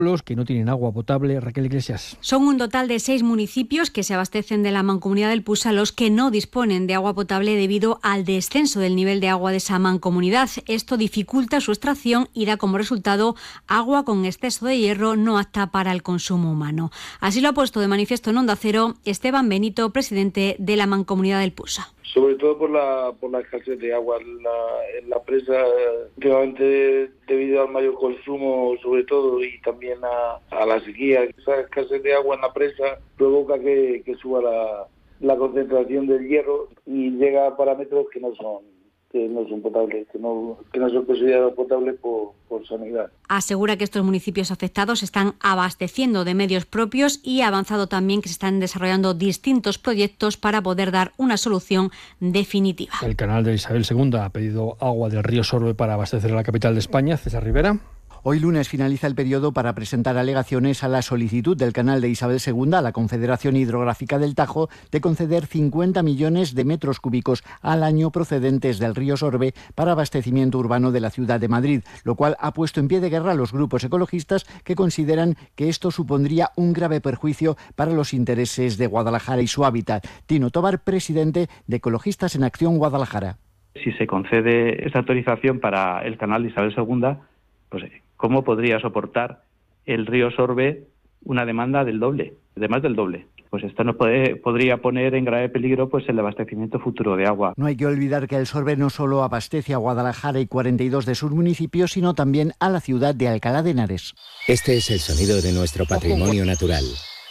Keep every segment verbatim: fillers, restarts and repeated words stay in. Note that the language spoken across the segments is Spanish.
los que no tienen agua potable. Raquel Iglesias. Son un total de seis municipios que se abastecen de la mancomunidad del Pusa los que no disponen de agua potable debido al descenso del nivel de agua de esa mancomunidad. Esto dificulta su extracción y da como resultado agua con exceso de hierro no apta para el consumo humano. Así lo ha puesto de manifiesto en Onda Cero Esteban Benito, presidente de la mancomunidad del Pusa. Sobre todo por la por la escasez de agua en la, en la presa, últimamente debido al mayor consumo, sobre todo, y también a, a la sequía. Esa escasez de agua en la presa provoca que, que suba la, la concentración del hierro y llega a parámetros que no son que no son potables, que no, que no son considerados potables por, por sanidad. Asegura que estos municipios afectados están abasteciendo de medios propios y ha avanzado también que se están desarrollando distintos proyectos para poder dar una solución definitiva. El canal de Isabel segunda ha pedido agua del río Sorbe para abastecer a la capital de España. César Rivera. Hoy lunes finaliza el periodo para presentar alegaciones a la solicitud del canal de Isabel segunda a la Confederación Hidrográfica del Tajo de conceder cincuenta millones de metros cúbicos al año procedentes del río Sorbe para abastecimiento urbano de la ciudad de Madrid, lo cual ha puesto en pie de guerra a los grupos ecologistas que consideran que esto supondría un grave perjuicio para los intereses de Guadalajara y su hábitat. Tino Tobar, presidente de Ecologistas en Acción Guadalajara. Si se concede esta autorización para el canal de Isabel segunda, pues ¿cómo podría soportar el río Sorbe una demanda del doble, de más del doble? Pues esto no puede, podría poner en grave peligro pues el abastecimiento futuro de agua. No hay que olvidar que el Sorbe no solo abastece a Guadalajara y cuarenta y dos de sus municipios, sino también a la ciudad de Alcalá de Henares. Este es el sonido de nuestro patrimonio natural.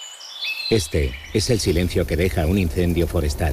Este es el silencio que deja un incendio forestal.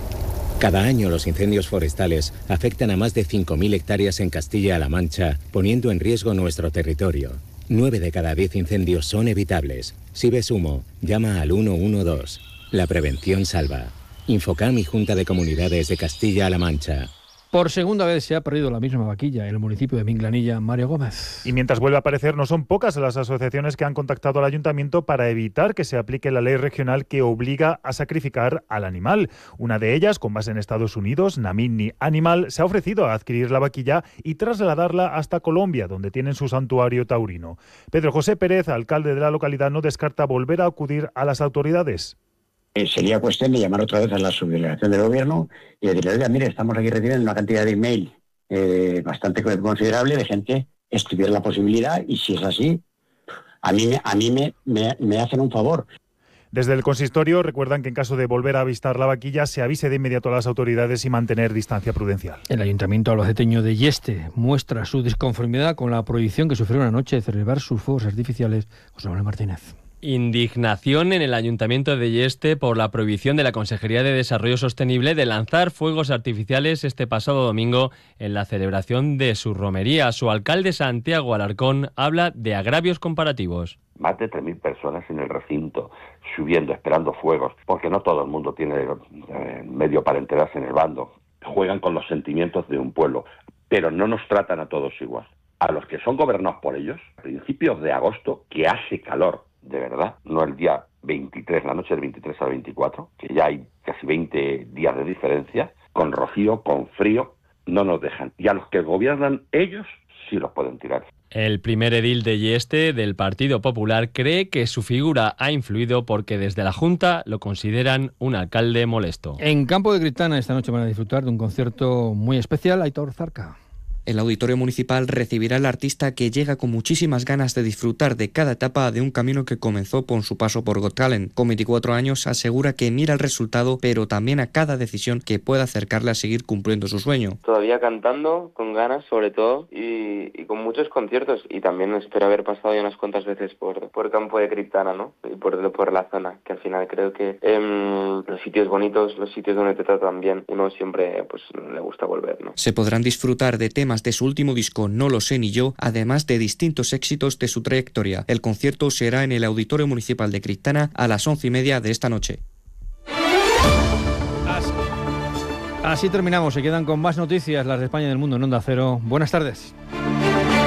Cada año los incendios forestales afectan a más de cinco mil hectáreas en Castilla-La Mancha, poniendo en riesgo nuestro territorio. Nueve de cada diez incendios son evitables. Si ves humo, llama al uno uno dos. La prevención salva. Infocam y Junta de Comunidades de Castilla-La Mancha. Por segunda vez se ha perdido la misma vaquilla en el municipio de Minglanilla. Mario Gómez. Y mientras vuelve a aparecer, no son pocas las asociaciones que han contactado al ayuntamiento para evitar que se aplique la ley regional que obliga a sacrificar al animal. Una de ellas, con base en Estados Unidos, Namini Animal, se ha ofrecido a adquirir la vaquilla y trasladarla hasta Colombia, donde tienen su santuario taurino. Pedro José Pérez, alcalde de la localidad, no descarta volver a acudir a las autoridades. Eh, sería cuestión de llamar otra vez a la subdelegación del gobierno y decirle, oiga, mire, estamos aquí recibiendo una cantidad de email eh, bastante considerable de gente que estuviera la posibilidad, y si es así, a mí, a mí me, me, me hacen un favor. Desde el consistorio recuerdan que en caso de volver a avistar la vaquilla se avise de inmediato a las autoridades y mantener distancia prudencial. El ayuntamiento albaceteño de Yeste muestra su disconformidad con la prohibición que sufrieron anoche de celebrar sus fuegos artificiales. José Manuel Martínez. Indignación en el Ayuntamiento de Yeste por la prohibición de la Consejería de Desarrollo Sostenible de lanzar fuegos artificiales este pasado domingo en la celebración de su romería. Su alcalde, Santiago Alarcón, habla de agravios comparativos. Más de tres mil personas en el recinto, subiendo, esperando fuegos, porque no todo el mundo tiene eh, medio para enterarse en el bando. Juegan con los sentimientos de un pueblo, pero no nos tratan a todos igual. A los que son gobernados por ellos, a principios de agosto, que hace calor, de verdad, no el día veintitrés, la noche del veintitrés al veinticuatro, que ya hay casi veinte días de diferencia, con rocío, con frío, no nos dejan. Y a los que gobiernan ellos, sí los pueden tirar. El primer edil de Yeste, del Partido Popular, cree que su figura ha influido porque desde la Junta lo consideran un alcalde molesto. En Campo de Criptana esta noche van a disfrutar de un concierto muy especial. Aitor Zarca. El Auditorio Municipal recibirá al artista que llega con muchísimas ganas de disfrutar de cada etapa de un camino que comenzó con su paso por Got Talent. Con veinticuatro años asegura que mira el resultado, pero también a cada decisión que pueda acercarle a seguir cumpliendo su sueño. Todavía cantando, con ganas sobre todo, y, y con muchos conciertos. Y también espero haber pasado ya unas cuantas veces por, por Campo de Criptana, ¿no? Y por, por la zona, que al final creo que eh, los sitios bonitos, los sitios donde te tratan bien, uno siempre pues le gusta volver, ¿no? Se podrán disfrutar de temas de su último disco No lo sé ni yo, además de distintos éxitos de su trayectoria. El concierto será en el Auditorio Municipal de Criptana a las once y media de esta noche. Así, así terminamos. Se quedan con más noticias, las de España y del mundo en Onda Cero. Buenas tardes.